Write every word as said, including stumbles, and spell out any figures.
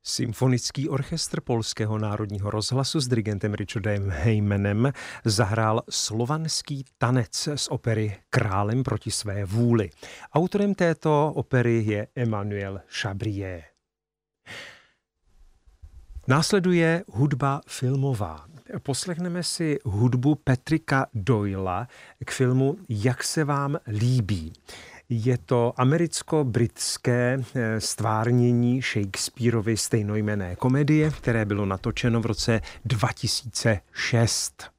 Symfonický orchestr Polského národního rozhlasu s dirigentem Richardem Heymanem zahrál Slovanský tanec z opery Králem proti své vůli. Autorem této opery je Emmanuel Chabrier. Následuje hudba filmová. Poslechneme si hudbu Patricka Doylea k filmu Jak se vám líbí. Je to americko-britské stvárnění Shakespeareovy stejnojmenné komedie, které bylo natočeno v roce dva tisíce šest.